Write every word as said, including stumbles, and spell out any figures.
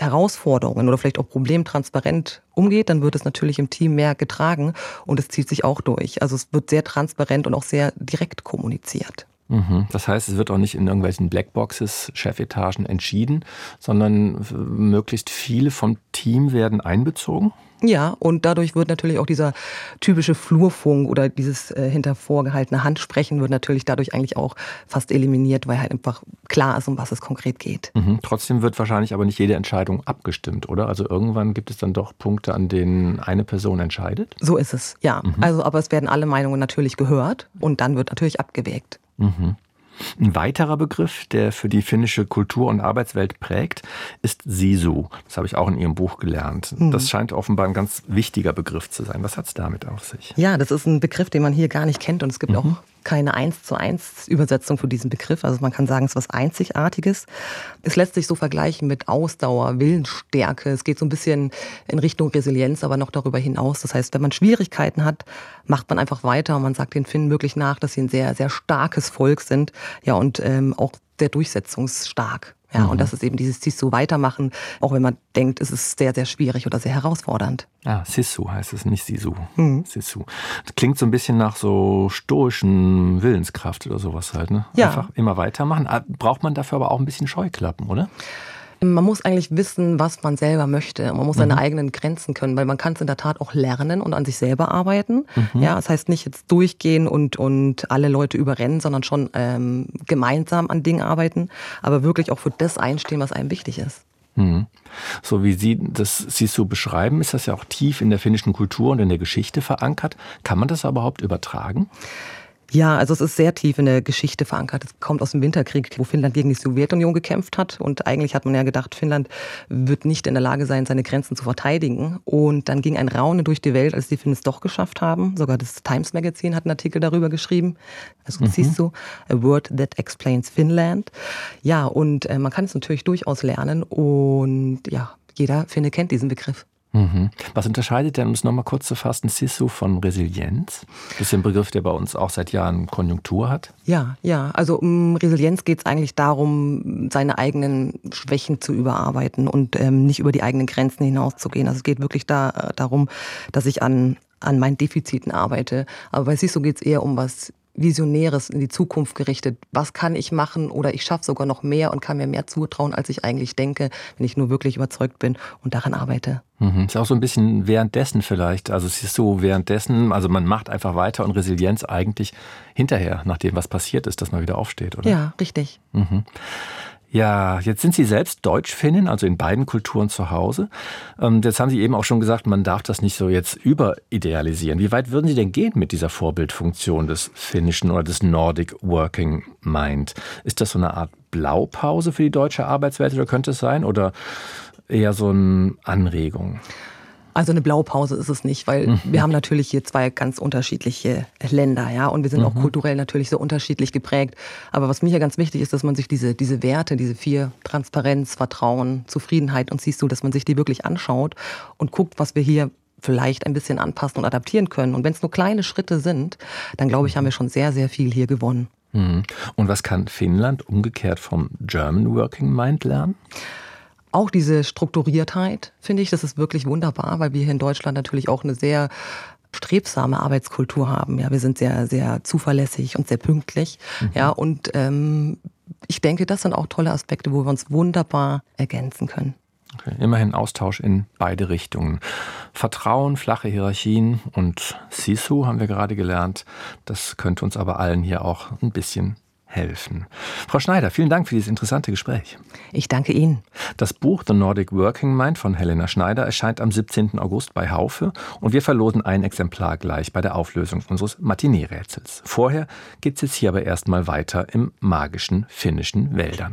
Herausforderungen oder vielleicht auch Problemen transparent umgeht, dann wird es natürlich im Team mehr getragen und es zieht sich auch durch. Also es wird sehr transparent und auch sehr direkt kommuniziert. Mhm. Das heißt, es wird auch nicht in irgendwelchen Blackboxes, Chefetagen entschieden, sondern möglichst viele vom Team werden einbezogen? Ja, und dadurch wird natürlich auch dieser typische Flurfunk oder dieses äh, hinter vorgehaltene Handsprechen wird natürlich dadurch eigentlich auch fast eliminiert, weil halt einfach klar ist, um was es konkret geht. Mhm. Trotzdem wird wahrscheinlich aber nicht jede Entscheidung abgestimmt, oder? Also irgendwann gibt es dann doch Punkte, an denen eine Person entscheidet? So ist es, ja. Mhm. Also, aber es werden alle Meinungen natürlich gehört und dann wird natürlich abgewägt. Mhm. Ein weiterer Begriff, der für die finnische Kultur- und Arbeitswelt prägt, ist Sisu. Das habe ich auch in Ihrem Buch gelernt. Mhm. Das scheint offenbar ein ganz wichtiger Begriff zu sein. Was hat es damit auf sich? Ja, das ist ein Begriff, den man hier gar nicht kennt und es gibt mhm. auch keine eins zu eins Übersetzung für diesen Begriff. Also man kann sagen, es ist was Einzigartiges. Es lässt sich so vergleichen mit Ausdauer, Willensstärke. Es geht so ein bisschen in Richtung Resilienz, aber noch darüber hinaus. Das heißt, wenn man Schwierigkeiten hat, macht man einfach weiter und man sagt den Finnen wirklich nach, dass sie ein sehr, sehr starkes Volk sind. Ja, und ähm, auch sehr durchsetzungsstark. Ja, mhm. und das ist eben dieses Sisu weitermachen, auch wenn man denkt, es ist sehr, sehr schwierig oder sehr herausfordernd. Ah, Sisu heißt es, nicht Sisu. Mhm. Sisu. Das klingt so ein bisschen nach so stoischen Willenskraft oder sowas halt, ne? Ja. Einfach immer weitermachen. Braucht man dafür aber auch ein bisschen Scheuklappen, oder? Man muss eigentlich wissen, was man selber möchte. Man muss seine mhm. eigenen Grenzen können, weil man kann es in der Tat auch lernen und an sich selber arbeiten. Mhm. Ja, das heißt nicht jetzt durchgehen und, und alle Leute überrennen, sondern schon ähm, gemeinsam an Dingen arbeiten, aber wirklich auch für das einstehen, was einem wichtig ist. Mhm. So wie Sie das Sisu beschreiben, ist das ja auch tief in der finnischen Kultur und in der Geschichte verankert. Kann man das überhaupt übertragen? Ja, also es ist sehr tief in der Geschichte verankert. Es kommt aus dem Winterkrieg, wo Finnland gegen die Sowjetunion gekämpft hat. Und eigentlich hat man ja gedacht, Finnland wird nicht in der Lage sein, seine Grenzen zu verteidigen. Und dann ging ein Raunen durch die Welt, als die Finnen es doch geschafft haben. Sogar das Times Magazine hat einen Artikel darüber geschrieben. Also mhm. Sisu, a word that explains Finland. Ja, und äh, man kann es natürlich durchaus lernen. Und ja, jeder Finne kennt diesen Begriff. Mhm. Was unterscheidet denn, um es nochmal kurz zu fassen, Sisu von Resilienz? Das ist ein Begriff, der bei uns auch seit Jahren Konjunktur hat. Ja, ja. Also um Resilienz geht es eigentlich darum, seine eigenen Schwächen zu überarbeiten und ähm, nicht über die eigenen Grenzen hinauszugehen. Also es geht wirklich da, äh, darum, dass ich an, an meinen Defiziten arbeite. Aber bei Sisu geht es eher um was Visionäres, in die Zukunft gerichtet. Was kann ich machen oder ich schaffe sogar noch mehr und kann mir mehr zutrauen, als ich eigentlich denke, wenn ich nur wirklich überzeugt bin und daran arbeite. Mhm. Ist auch so ein bisschen währenddessen vielleicht. Also es ist so währenddessen, also man macht einfach weiter und Resilienz eigentlich hinterher, nachdem was passiert ist, dass man wieder aufsteht, oder? Ja, richtig. Mhm. Ja, jetzt sind Sie selbst Deutsch-Finnin, also in beiden Kulturen zu Hause. Ähm, jetzt haben Sie eben auch schon gesagt, man darf das nicht so jetzt überidealisieren. Wie weit würden Sie denn gehen mit dieser Vorbildfunktion des finnischen oder des Nordic Working Mind? Ist das so eine Art Blaupause für die deutsche Arbeitswelt oder könnte es sein? Oder eher so eine Anregung? Also eine Blaupause ist es nicht, weil mhm. wir haben natürlich hier zwei ganz unterschiedliche Länder, ja, und wir sind mhm. auch kulturell natürlich so unterschiedlich geprägt. Aber was mir hier ganz wichtig ist, dass man sich diese, diese Werte, diese vier, Transparenz, Vertrauen, Zufriedenheit und siehst du, dass man sich die wirklich anschaut und guckt, was wir hier vielleicht ein bisschen anpassen und adaptieren können. Und wenn es nur kleine Schritte sind, dann glaube ich, haben wir schon sehr, sehr viel hier gewonnen. Mhm. Und was kann Finnland umgekehrt vom German Working Mind lernen? Auch diese Strukturiertheit, finde ich, das ist wirklich wunderbar, weil wir hier in Deutschland natürlich auch eine sehr strebsame Arbeitskultur haben. Ja, wir sind sehr, sehr zuverlässig und sehr pünktlich. Mhm. Ja, und ähm, ich denke, das sind auch tolle Aspekte, wo wir uns wunderbar ergänzen können. Okay, immerhin Austausch in beide Richtungen. Vertrauen, flache Hierarchien und Sisu haben wir gerade gelernt. Das könnte uns aber allen hier auch ein bisschen helfen. Frau Schneider, vielen Dank für dieses interessante Gespräch. Ich danke Ihnen. Das Buch The Nordic Working Mind von Helena Schneider erscheint am siebzehnten August bei Haufe und wir verlosen ein Exemplar gleich bei der Auflösung unseres Matinee-Rätsels. Vorher geht es jetzt hier aber erstmal weiter im magischen finnischen Wäldern.